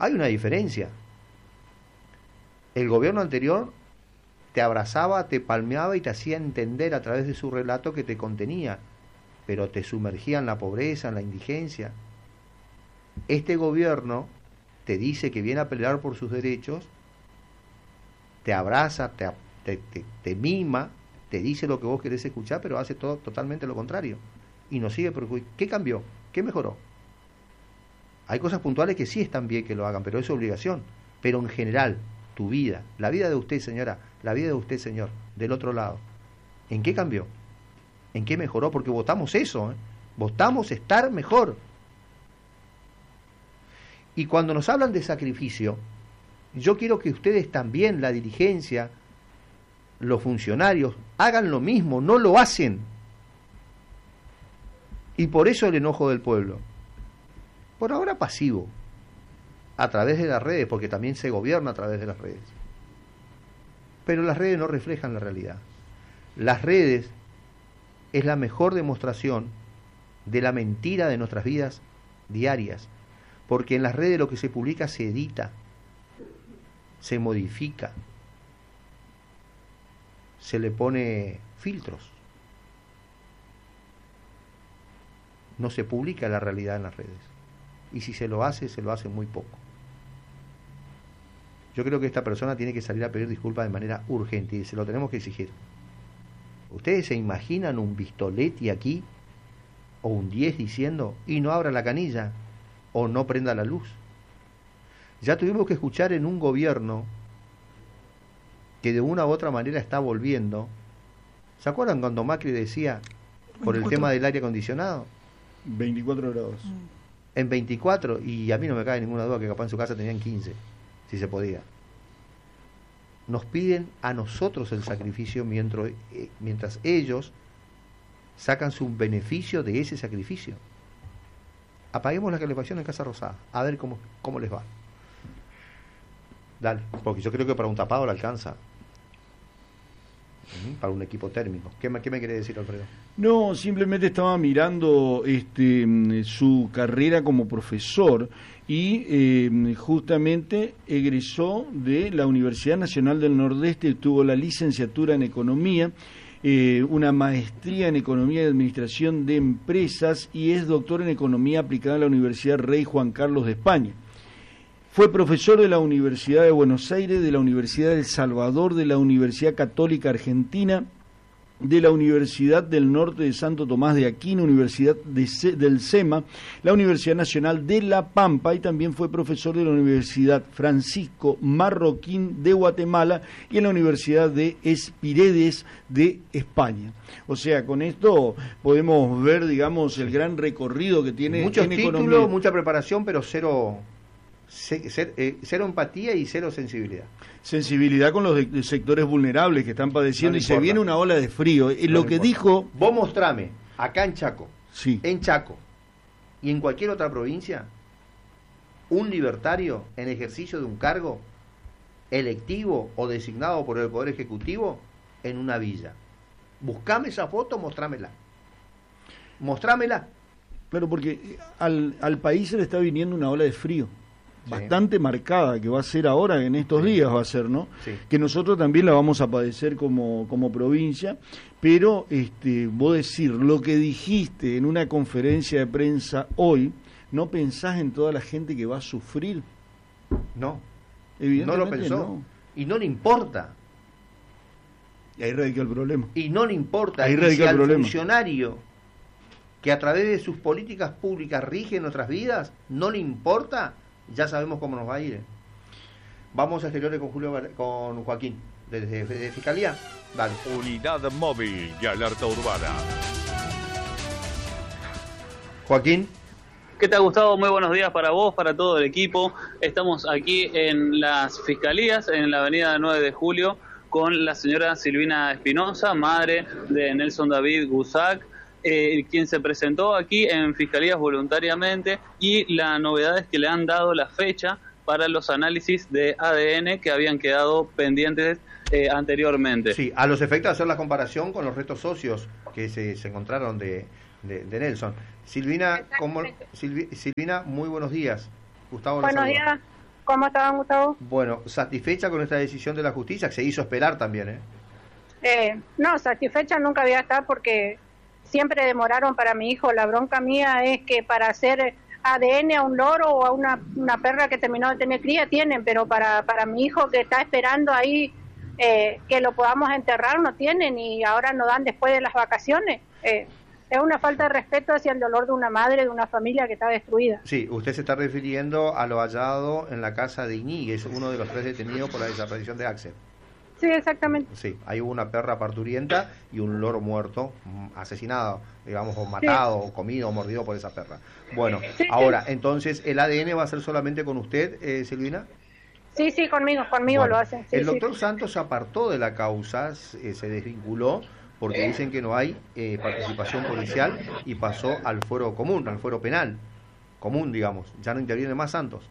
Hay una diferencia. El gobierno anterior te abrazaba, te palmeaba y te hacía entender a través de su relato que te contenía, pero te sumergía en la pobreza, en la indigencia. Este gobierno te dice que viene a pelear por sus derechos, te abraza, te mima, te dice lo que vos querés escuchar, pero hace todo totalmente lo contrario. Y nos sigue perjudicando. ¿Qué cambió? ¿Qué mejoró? Hay cosas puntuales que sí están bien que lo hagan, pero es obligación. Pero en general, tu vida, la vida de usted, señora, la vida de usted, señor, del otro lado, ¿en qué cambió? ¿En qué mejoró? Porque votamos eso, ¿eh? Votamos estar mejor. Y cuando nos hablan de sacrificio, yo quiero que ustedes también, la dirigencia, los funcionarios, hagan lo mismo, no lo hacen. Y por eso el enojo del pueblo. Por ahora pasivo, a través de las redes, porque también se gobierna a través de las redes. Pero las redes no reflejan la realidad. Las redes es la mejor demostración de la mentira de nuestras vidas diarias, porque en las redes lo que se publica se edita, se modifica, se le pone filtros. No se publica la realidad en las redes. Y si se lo hace muy poco. Yo creo que esta persona tiene que salir a pedir disculpas de manera urgente y se lo tenemos que exigir. ¿Ustedes se imaginan un Vistoletti aquí o un 10 diciendo y no abra la canilla o no prenda la luz? Ya tuvimos que escuchar en un gobierno que de una u otra manera está volviendo. ¿Se acuerdan cuando Macri decía por el tema del aire acondicionado? 24 grados. En 24, y a mí no me cabe ninguna duda que capaz en su casa tenían 15, si se podía. Nos piden a nosotros el sacrificio mientras ellos sacan su beneficio de ese sacrificio. Apaguemos la calefacción en Casa Rosada, a ver cómo les va. Dale, porque yo creo que para un tapado le alcanza. Para un equipo térmico. ¿Qué me quiere decir, Alfredo? No, simplemente estaba mirando su carrera como profesor y justamente egresó de la Universidad Nacional del Nordeste, tuvo la licenciatura en Economía, una maestría en Economía y Administración de Empresas y es doctor en Economía aplicada en la Universidad Rey Juan Carlos de España. Fue profesor de la Universidad de Buenos Aires, de la Universidad de El Salvador, de la Universidad Católica Argentina, de la Universidad del Norte de Santo Tomás de Aquino, Universidad del SEMA, la Universidad Nacional de La Pampa y también fue profesor de la Universidad Francisco Marroquín de Guatemala y en la Universidad de Espiredes de España. O sea, con esto podemos ver, digamos, el gran recorrido que tiene muchos en títulos, economía. mucha preparación, pero cero empatía y cero sensibilidad. Sensibilidad con los sectores vulnerables que están padeciendo y se viene una ola de frío. Lo que dijo... Vos mostrame, acá en Chaco, sí, en Chaco y en cualquier otra provincia, un libertario en ejercicio de un cargo electivo o designado por el Poder Ejecutivo en una villa. Buscame esa foto, mostrámela. Claro, porque al país se le está viniendo una ola de frío. Sí. Bastante marcada, que va a ser ahora, en estos días va a ser, ¿no? Sí. Que nosotros también la vamos a padecer como provincia, pero vos decir lo que dijiste en una conferencia de prensa hoy, ¿no pensás en toda la gente que va a sufrir? No, evidentemente no lo pensó, no. Y no le importa. Y ahí radica el problema. Y no le importa. Ahí radica el problema. Funcionario que a través de sus políticas públicas rige nuestras vidas, no le importa. Ya sabemos cómo nos va a ir. Vamos a exteriores con Joaquín, desde Fiscalía. Dale. Unidad móvil de alerta urbana. Joaquín. ¿Qué tal, Gustavo? Muy buenos días para vos, para todo el equipo. Estamos aquí en las Fiscalías, en la avenida 9 de Julio, con la señora Silvina Espinosa, madre de Nelson David Gusac, quien se presentó aquí en Fiscalías voluntariamente, y la novedad es que le han dado la fecha para los análisis de ADN que habían quedado pendientes anteriormente. Sí, a los efectos de hacer la comparación con los restos óseos que se encontraron de Nelson. Silvina, Silvina, muy buenos días. Gustavo. Buenos días. ¿Cómo estaban, Gustavo? Bueno, ¿satisfecha con esta decisión de la justicia? Que se hizo esperar también, ¿eh? No, satisfecha nunca voy a estar porque siempre demoraron para mi hijo. La bronca mía es que para hacer ADN a un loro o a una perra que terminó de tener cría tienen, pero para mi hijo que está esperando ahí que lo podamos enterrar no tienen, y ahora nos dan después de las vacaciones. Es una falta de respeto hacia el dolor de una madre, de una familia que está destruida. Sí, usted se está refiriendo a lo hallado en la casa de Iñiguez, uno de los 3 detenidos por la desaparición de Axel. Sí, exactamente. Sí, hay una perra parturienta y un loro muerto, asesinado, digamos, o matado, o comido, o mordido por esa perra. Bueno, sí, ahora, sí. Entonces, ¿el ADN va a ser solamente con usted, Silvina? Sí, conmigo Bueno, lo hacen. Sí, el doctor Santos se apartó de la causa, se desvinculó, porque dicen que no hay participación policial, y pasó al fuero común, al fuero penal común, digamos. Ya no interviene más Santos.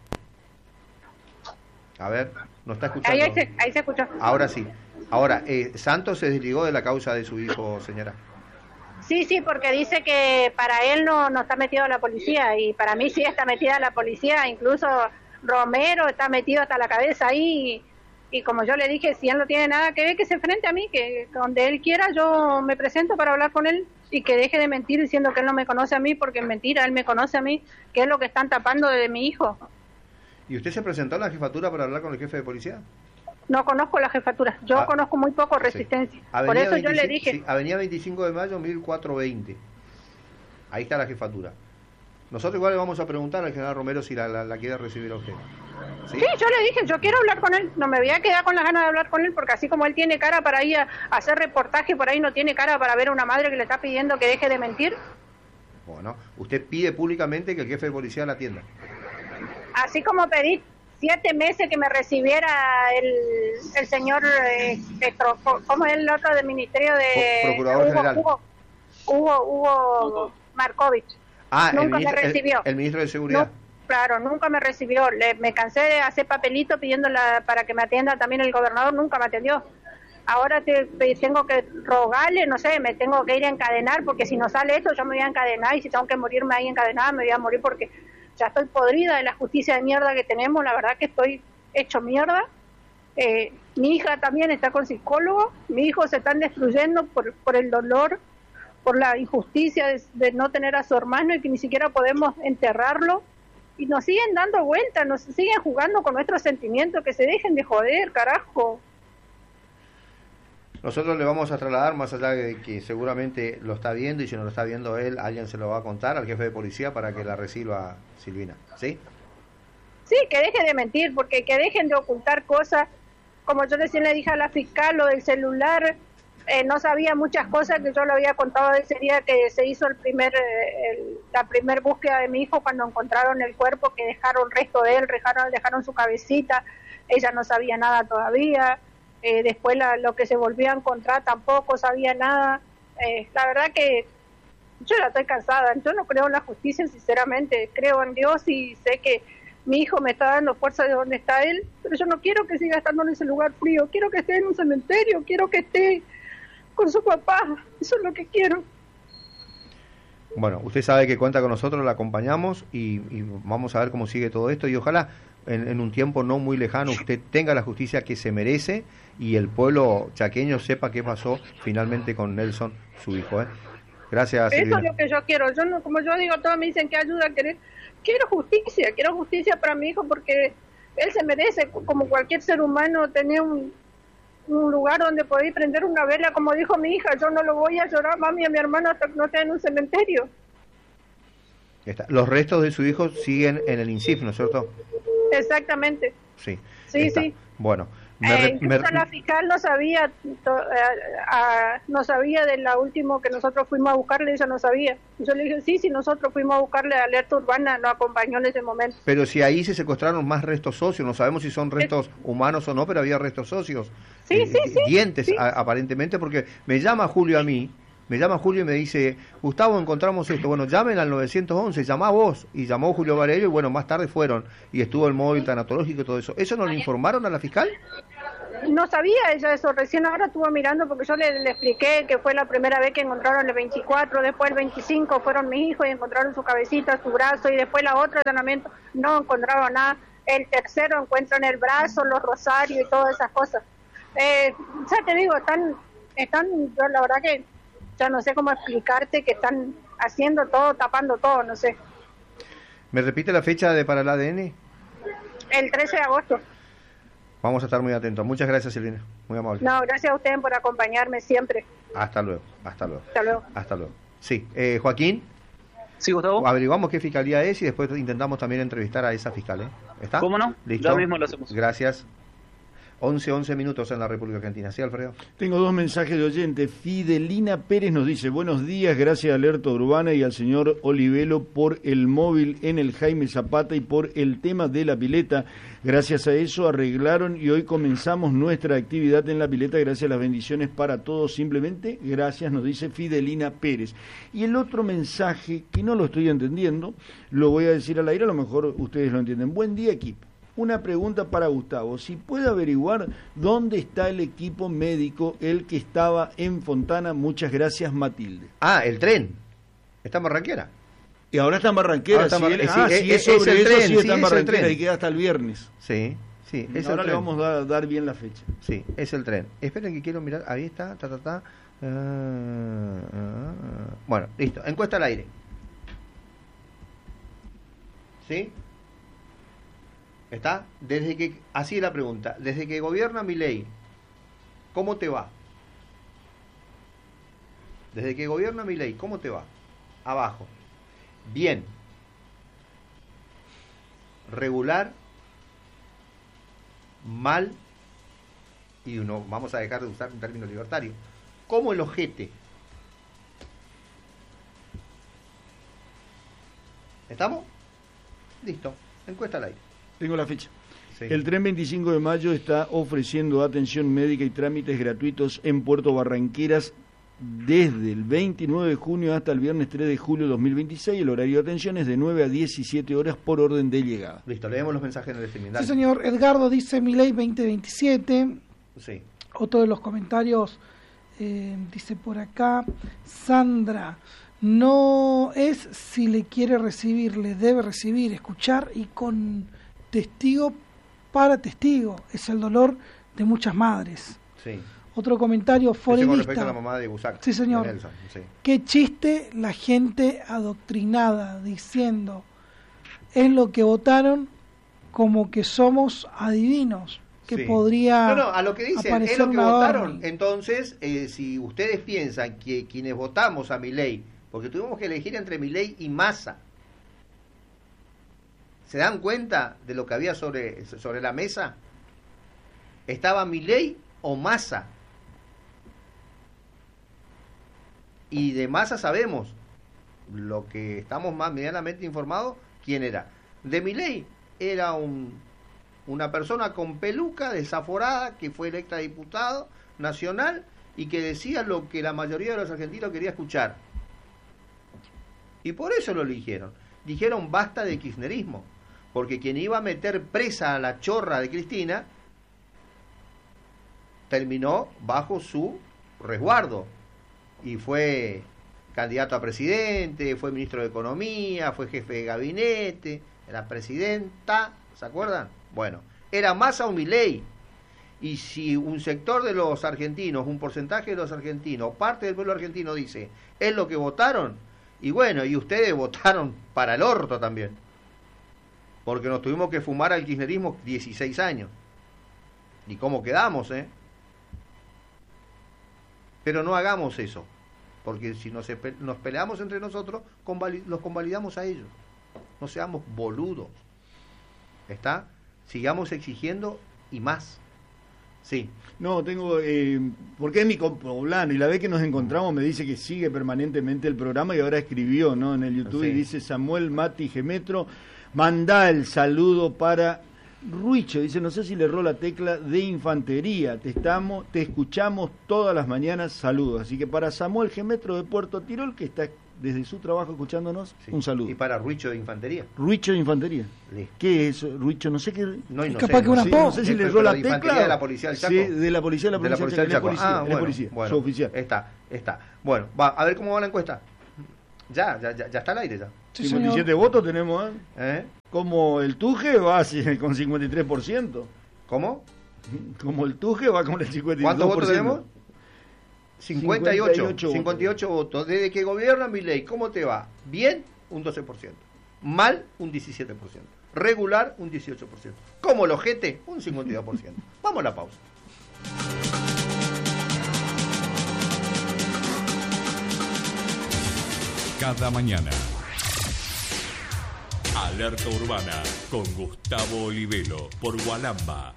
A ver, ¿no está escuchando? Ahí se escuchó. Ahora sí. Ahora, Santos se desligó de la causa de su hijo, señora. Sí, porque dice que para él no está metido la policía, y para mí sí está metida la policía. Incluso Romero está metido hasta la cabeza ahí, y como yo le dije, si él no tiene nada que ver, que se enfrente a mí, que donde él quiera yo me presento para hablar con él, y que deje de mentir diciendo que él no me conoce a mí, porque es mentira, él me conoce a mí, que es lo que están tapando de mi hijo. ¿Y usted se presentó a la jefatura para hablar con el jefe de policía? No conozco la jefatura, yo conozco muy poco Resistencia. Sí. Por eso 25, yo le dije... Sí, Avenida 25 de Mayo, 1420. Ahí está la jefatura. Nosotros igual le vamos a preguntar al general Romero si la quiere recibir a usted. ¿Sí? Sí, yo le dije, yo quiero hablar con él, no me voy a quedar con las ganas de hablar con él, porque así como él tiene cara para ir a hacer reportaje, por ahí no tiene cara para ver a una madre que le está pidiendo que deje de mentir. Bueno, usted pide públicamente que el jefe de policía la atienda. Así como pedí 7 meses que me recibiera el señor, ¿cómo es el otro del ministerio de... Procurador General. Hugo Markovich. Nunca me recibió. El ministro de Seguridad. No, claro, nunca me recibió. Me cansé de hacer papelito pidiéndola para que me atienda también el gobernador, nunca me atendió. Ahora tengo que rogarle, no sé, me tengo que ir a encadenar, porque si no sale esto yo me voy a encadenar, y si tengo que morirme ahí encadenada me voy a morir, porque ya estoy podrida de la justicia de mierda que tenemos. La verdad que estoy hecho mierda. Mi hija también está con psicólogo, mis hijos se están destruyendo por el dolor, por la injusticia de no tener a su hermano y que ni siquiera podemos enterrarlo, y nos siguen dando vueltas, nos siguen jugando con nuestros sentimientos. Que se dejen de joder, carajo. Nosotros le vamos a trasladar, más allá de que seguramente lo está viendo, y si no lo está viendo él, alguien se lo va a contar al jefe de policía para que la reciba Silvina, ¿sí? Sí, que deje de mentir, porque que dejen de ocultar cosas. Como yo recién le dije a la fiscal, lo del celular, no sabía muchas cosas que yo le había contado ese día que se hizo la primer búsqueda de mi hijo, cuando encontraron el cuerpo, que dejaron resto de él, dejaron su cabecita. Ella no sabía nada todavía. Después lo que se volvió a encontrar tampoco sabía nada. La verdad que yo ya estoy cansada. Yo no creo en la justicia, sinceramente. Creo en Dios y sé que mi hijo me está dando fuerza de donde está él, pero yo no quiero que siga estando en ese lugar frío. Quiero que esté en un cementerio, quiero que esté con su papá. Eso es lo que quiero. Bueno, usted sabe que cuenta con nosotros, la acompañamos, y vamos a ver cómo sigue todo esto, y ojalá en un tiempo no muy lejano usted tenga la justicia que se merece y el pueblo chaqueño sepa qué pasó finalmente con Nelson, su hijo. Gracias, Eso Silvina. es lo que yo quiero. Yo no, como yo digo, todos me dicen que ayuda a querer. Quiero justicia para mi hijo, porque él se merece, como cualquier ser humano, tener un lugar donde poder prender una vela, como dijo mi hija. Yo no lo voy a llorar, mami, a mi hermano hasta que no esté en un cementerio. Los restos de su hijo siguen en el INSIF, ¿no es cierto? Exactamente. Sí. Sí. Bueno, incluso la fiscal no sabía, no sabía de la última que nosotros fuimos a buscarle, ella no sabía. Yo le dije, sí, nosotros fuimos a buscarle a Alerta Urbana, nos acompañó en ese momento. Pero si ahí se secuestraron más restos óseos, no sabemos si son restos humanos o no, pero había restos óseos. Sí. Dientes, sí. Aparentemente, porque me llama Julio a mí, y me dice, Gustavo, encontramos esto. Bueno, llamen al 911, llamá vos. Y llamó Julio Varello, y bueno, más tarde fueron, y estuvo el móvil tanatológico y todo eso. ¿Eso no le informaron a la fiscal? No sabía ella eso, recién ahora estuvo mirando, porque yo le expliqué que fue la primera vez que encontraron el 24, después el 25 fueron mis hijos y encontraron su cabecita, su brazo, y después la otra allanamiento no encontraron nada. el tercero encuentra en el brazo los rosarios y todas esas cosas. Ya te digo, están, yo la verdad que ya no sé cómo explicarte que están haciendo todo, tapando todo, no sé. ¿Me repite la fecha para el ADN? El 13 de agosto. Vamos a estar muy atentos. Muchas gracias, Silvina. Muy amable. No, gracias a ustedes por acompañarme siempre. Hasta luego, hasta luego. Hasta luego. Hasta luego. Sí, Joaquín. Sí, Gustavo. Averiguamos qué fiscalía es y después intentamos también entrevistar a esa fiscal, ¿eh? ¿Está? ¿Cómo no? ¿Listo? Ya mismo lo hacemos. Gracias. 11 minutos en la República Argentina. ¿Sí, Alfredo? Tengo dos mensajes de oyente. Fidelina Pérez nos dice: buenos días, gracias a Alerta Urbana y al señor Olivelo por el móvil en el Jaime Zapata y por el tema de la pileta. Gracias a eso arreglaron y hoy comenzamos nuestra actividad en la pileta. Gracias a las bendiciones para todos. Simplemente gracias, nos dice Fidelina Pérez. Y el otro mensaje, que no lo estoy entendiendo, lo voy a decir al aire, a lo mejor ustedes lo entienden. Buen día, equipo. Una pregunta para Gustavo, si puede averiguar dónde está el equipo médico, el que estaba en Fontana. Muchas gracias, Matilde. Ah, el tren. Está en Barranquera. Y ahora está en Barranquera. Ahora está Si es sobre el eso, tren, sí está en es el Barranquera tren. y queda hasta el viernes. Sí, sí, es Ahora el le tren. vamos a dar bien la fecha. Sí, es el tren. Esperen que quiero mirar. Ahí está, Bueno, listo. Encuesta al aire. ¿Sí? ¿Está? Así es la pregunta. Desde que gobierna Milei, ¿cómo te va? Desde que gobierna Milei, ¿cómo te va? Abajo. Bien. Regular. Mal. Y vamos a dejar de usar un término libertario. Como el ojete. ¿Estamos? Listo. Encuesta al aire. Tengo la fecha. Sí. El tren 25 de mayo está ofreciendo atención médica y trámites gratuitos en Puerto Barranqueras desde el 29 de junio hasta el viernes 3 de julio de 2026. El horario de atención es de 9 a 17 horas por orden de llegada. Listo, leemos los mensajes en el streaming. Sí, señor. Edgardo dice Milei 2027. Sí. Otro de los comentarios dice por acá, Sandra, no es si le quiere recibir, le debe recibir, escuchar y con testigo para testigo. Es el dolor de muchas madres. Sí. Otro comentario Con respecto a la forenista. mamá de Busac. Sí, señor. De Nelson, sí. Qué chiste la gente adoctrinada diciendo es lo que votaron como que somos adivinos, que Sí. podría No, a lo que dice es aparecer lo que una votaron. orden. Entonces, si ustedes piensan que quienes votamos a Milei, porque tuvimos que elegir entre Milei y Massa, ¿se dan cuenta de lo que había sobre la mesa? ¿Estaba Milei o Massa? Y de Massa sabemos, lo que estamos más medianamente informados, quién era. De Milei era una persona con peluca, desaforada, que fue electa diputado nacional y que decía lo que la mayoría de los argentinos quería escuchar. Y por eso lo eligieron. Dijeron basta de kirchnerismo, porque quien iba a meter presa a la chorra de Cristina terminó bajo su resguardo y fue candidato a presidente, fue ministro de Economía, fue jefe de gabinete, era presidenta, ¿se acuerdan? Bueno, era Massa o Milei. Y si un sector de los argentinos, un porcentaje de los argentinos, parte del pueblo argentino dice, es lo que votaron, y bueno, y ustedes votaron para el orto también, porque nos tuvimos que fumar al kirchnerismo 16 años. ¿Y cómo quedamos, Pero no hagamos eso, porque si nos peleamos entre nosotros, los convalidamos a ellos. No seamos boludos. ¿Está? Sigamos exigiendo y más. Sí. No, tengo, porque es mi poblano y la vez que nos encontramos me dice que sigue permanentemente el programa y ahora escribió, ¿no? En el YouTube, Sí. y dice Samuel Mati Gemetro, manda el saludo para Ruicho, dice, no sé si le erró la tecla de infantería, te escuchamos todas las mañanas, saludos. Así que para Samuel Gemetro de Puerto Tirol, que está desde su trabajo escuchándonos, Sí. un saludo. Y para Ruicho de Infantería. Ruicho de infantería. Listo. ¿Qué es eso? Ruicho? No sé qué. No, y no Capaz sé, que una Sí, po- no sé si le Pero erró la de Infantería tecla. de la Policía del Chaco. Sí, de la policía de la De la provincia Policía del del Chaco. Chaco. Ah, Es bueno, policía, bueno. su oficial. Está. Bueno, a ver cómo va la encuesta. Ya está al aire ya. Sí, 57 señor. votos tenemos, ¿eh? ¿Eh? Como el Tuje va con 53%. ¿Cómo? Como el Tuje va con el 52%. ¿Cuántos votos tenemos? 58 votos. Desde que gobierna Milei, ¿cómo te va? Bien, un 12%. Mal, un 17%. Regular, un 18%. Como el ojete, un 52%. Vamos a la pausa. Cada mañana. Alerta Urbana con Gustavo Olivero por Gualamba.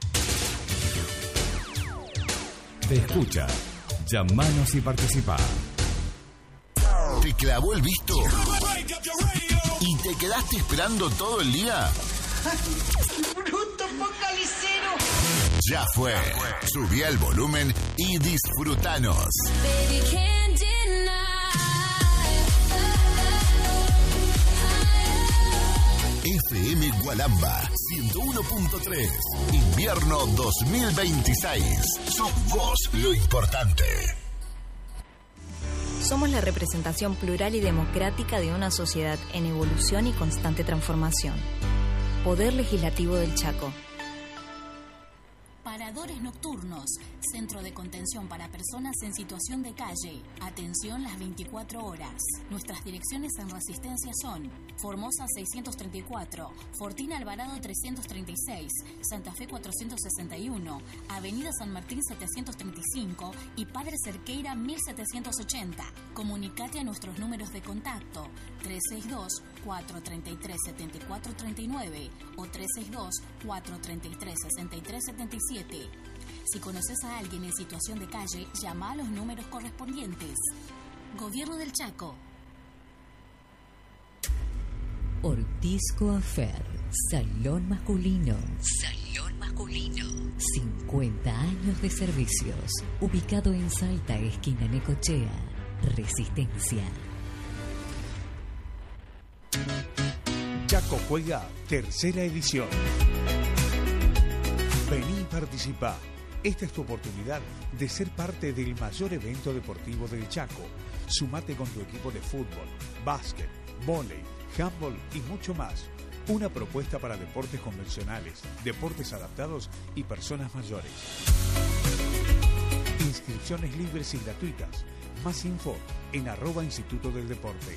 Te escucha. Llamanos y participa. ¿Te clavó el visto? ¿Y te quedaste esperando todo el día? ¡Bruto focalicero! Ya fue. Subí el volumen y disfrutanos. FM Gualamba 101.3. Invierno 2026. Sos vos lo importante. Somos la representación plural y democrática de una sociedad en evolución y constante transformación. Poder Legislativo del Chaco. Paradores nocturnos, centro de contención para personas en situación de calle. Atención las 24 horas. Nuestras direcciones en Resistencia son Formosa 634, Fortín Alvarado 336, Santa Fe 461, Avenida San Martín 735 y Padre Cerqueira 1780. Comunicate a nuestros números de contacto 362-433-7439 o 362-433-6377. Si conoces a alguien en situación de calle, llama a los números correspondientes. Gobierno del Chaco. Ortiz Coafer, Salón Masculino. Salón Masculino. 50 años de servicios. Ubicado en Salta, esquina Necochea. Resistencia. Chaco Juega, tercera edición. Vení y participa. Esta es tu oportunidad de ser parte del mayor evento deportivo del Chaco. Sumate con tu equipo de fútbol, básquet, vóley, handball y mucho más. Una propuesta para deportes convencionales, deportes adaptados y personas mayores. Inscripciones libres y gratuitas. Más info en @Instituto del Deporte.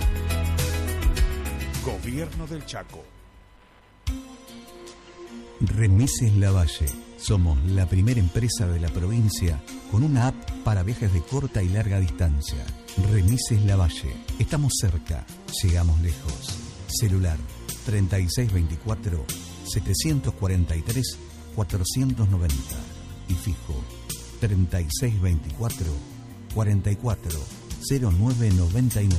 Gobierno del Chaco. Remises Lavalle. Somos la primera empresa de la provincia con una app para viajes de corta y larga distancia. Remises Lavalle. Estamos cerca, llegamos lejos. Celular 3624-743-490 y fijo 3624-440999.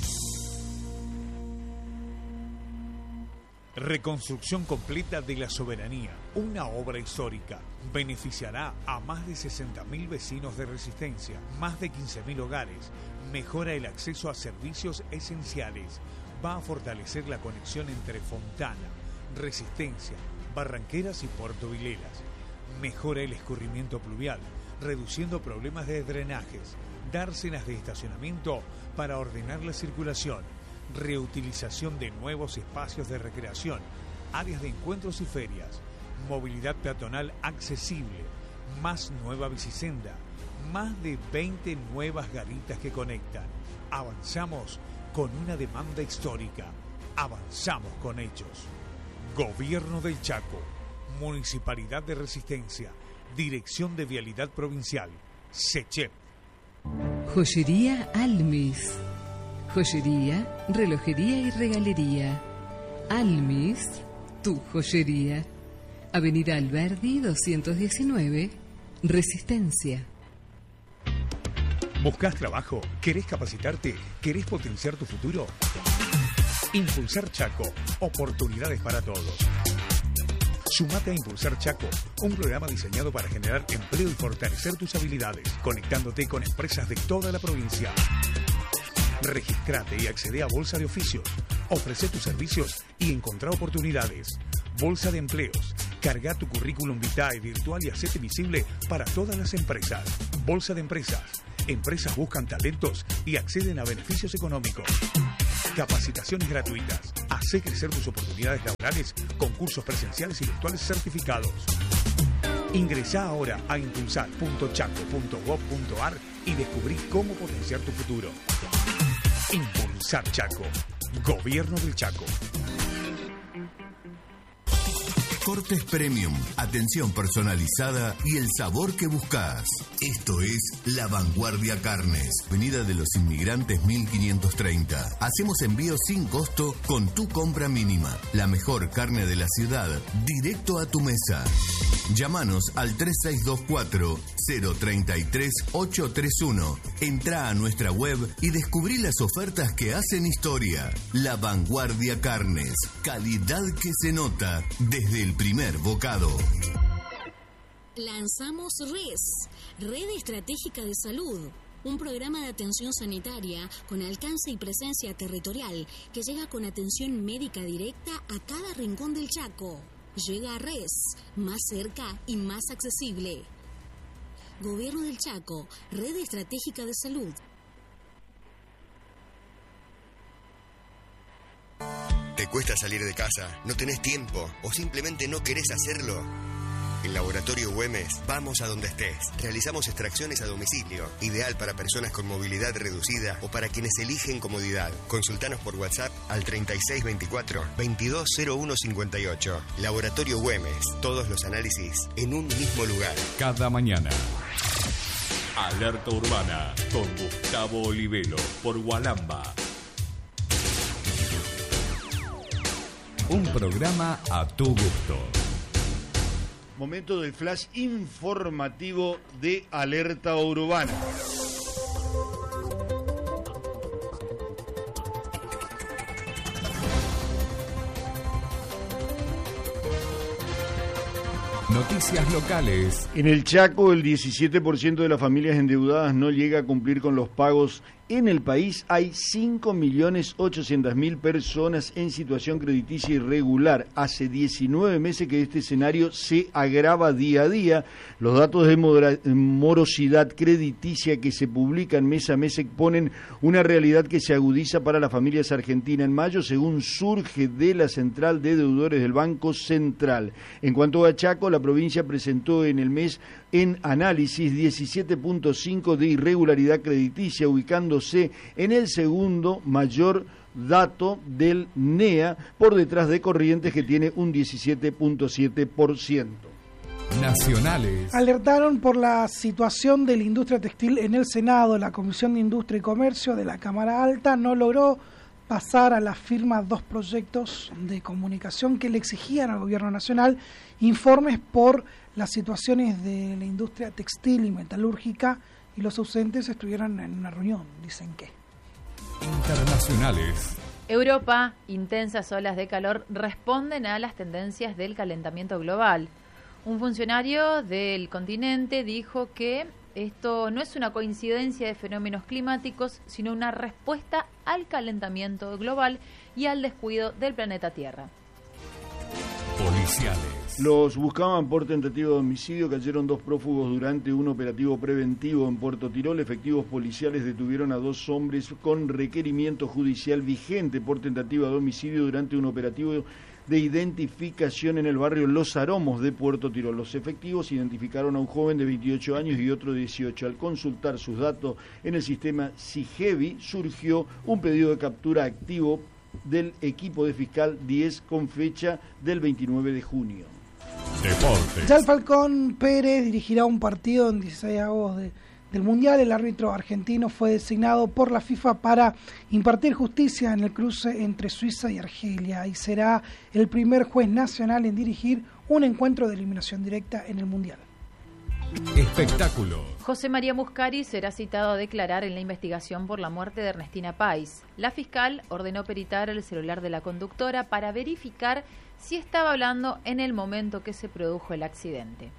Reconstrucción completa de la Soberanía, una obra histórica. Beneficiará a más de 60.000 vecinos de Resistencia, más de 15.000 hogares. Mejora el acceso a servicios esenciales. Va a fortalecer la conexión entre Fontana, Resistencia, Barranqueras y Puerto Vilelas. Mejora el escurrimiento pluvial, reduciendo problemas de drenajes. Dársenas de estacionamiento para ordenar la circulación. Reutilización de nuevos espacios de recreación, áreas de encuentros y ferias, movilidad peatonal accesible, más nueva bicisenda, más de 20 nuevas garitas que conectan. Avanzamos con una demanda histórica, avanzamos con hechos. Gobierno del Chaco, Municipalidad de Resistencia, Dirección de Vialidad Provincial, SECHEP. Joyería Almis. Joyería, relojería y regalería. Almis, tu joyería. Avenida Alberdi 219, Resistencia. ¿Buscas trabajo? ¿Querés capacitarte? ¿Querés potenciar tu futuro? Impulsar Chaco, oportunidades para todos. Sumate a Impulsar Chaco, un programa diseñado para generar empleo y fortalecer tus habilidades, conectándote con empresas de toda la provincia. Registrate y accede a Bolsa de Oficios. Ofrece tus servicios y encontrá oportunidades. Bolsa de Empleos. Carga tu currículum vitae virtual y hacete visible para todas las empresas. Bolsa de Empresas. Empresas buscan talentos y acceden a beneficios económicos. Capacitaciones gratuitas. Haz Hacé crecer tus oportunidades laborales con cursos presenciales y virtuales certificados. Ingresá ahora a impulsar.chaco.gov.ar y descubrí cómo potenciar tu futuro. Impulsar Chaco. Gobierno del Chaco. Cortes Premium, atención personalizada y el sabor que buscas. Esto es La Vanguardia Carnes, Avenida de los Inmigrantes 1530. Hacemos envíos sin costo con tu compra mínima. La mejor carne de la ciudad, directo a tu mesa. Llámanos al 3624-033-831. Entrá a nuestra web y descubrí las ofertas que hacen historia. La Vanguardia Carnes, calidad que se nota desde el primer bocado. Lanzamos RES, Red Estratégica de Salud, un programa de atención sanitaria con alcance y presencia territorial que llega con atención médica directa a cada rincón del Chaco. Llega a RES, más cerca y más accesible. Gobierno del Chaco, Red Estratégica de Salud. ¿Te cuesta salir de casa? ¿No tenés tiempo? ¿O simplemente no querés hacerlo? En Laboratorio Güemes, vamos a donde estés. Realizamos extracciones a domicilio, ideal para personas con movilidad reducida o para quienes eligen comodidad. Consultanos por WhatsApp al 3624-220158. Laboratorio Güemes, todos los análisis en un mismo lugar. Cada mañana. Alerta Urbana con Gustavo Olivelo por Walamba. Un programa a tu gusto. Momento del flash informativo de Alerta Urbana. Noticias locales. En el Chaco, el 17% de las familias endeudadas no llega a cumplir con los pagos. En el país hay 5.800.000 personas en situación crediticia irregular. Hace 19 meses que este escenario se agrava día a día. Los datos de morosidad crediticia que se publican mes a mes exponen una realidad que se agudiza para las familias argentinas. En mayo, según surge de la Central de Deudores del Banco Central. En cuanto a Chaco, la provincia presentó en el mes en análisis 17.5 de irregularidad crediticia, ubicándose en el segundo mayor dato del NEA, por detrás de Corrientes, que tiene un 17.7%. Nacionales. Alertaron por la situación de la industria textil en el Senado. La Comisión de Industria y Comercio de la Cámara Alta no logró pasar a la firma dos proyectos de comunicación que le exigían al Gobierno Nacional informes por las situaciones de la industria textil y metalúrgica, y los ausentes estuvieron en una reunión, dicen que. Internacionales. Europa, intensas olas de calor responden a las tendencias del calentamiento global. Un funcionario del continente dijo que esto no es una coincidencia de fenómenos climáticos, sino una respuesta al calentamiento global y al descuido del planeta Tierra. Policiales. Los buscaban por tentativa de homicidio. Cayeron dos prófugos durante un operativo preventivo en Puerto Tirol. Efectivos policiales detuvieron a dos hombres con requerimiento judicial vigente por tentativa de homicidio durante un operativo de identificación en el barrio Los Aromos de Puerto Tirol. Los efectivos identificaron a un joven de 28 años y otro de 18. Al consultar sus datos en el sistema SIGEVI, surgió un pedido de captura activo del equipo de fiscal 10 con fecha del 29 de junio. Deportes. Ya el Falcón Pérez dirigirá un partido en 16 avos del Mundial. El árbitro argentino fue designado por la FIFA para impartir justicia en el cruce entre Suiza y Argelia y será el primer juez nacional en dirigir un encuentro de eliminación directa en el Mundial. Espectáculo. José María Muscari será citado a declarar en la investigación por la muerte de Ernestina Pais. La fiscal ordenó peritar el celular de la conductora para verificar si estaba hablando en el momento que se produjo el accidente.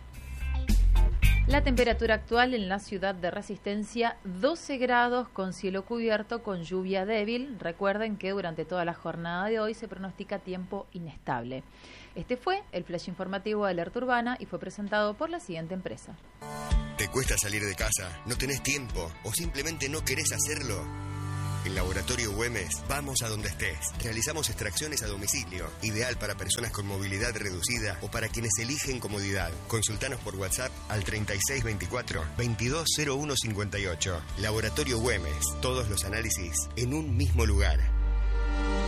La temperatura actual en la ciudad de Resistencia, 12 grados con cielo cubierto con lluvia débil. Recuerden que durante toda la jornada de hoy se pronostica tiempo inestable. Este fue el flash informativo de Alerta Urbana y fue presentado por la siguiente empresa. ¿Te cuesta salir de casa? ¿No tenés tiempo? ¿O simplemente no querés hacerlo? En Laboratorio Güemes, vamos a donde estés. Realizamos extracciones a domicilio, ideal para personas con movilidad reducida o para quienes eligen comodidad. Consultanos por WhatsApp al 3624-220158. Laboratorio Güemes, todos los análisis en un mismo lugar.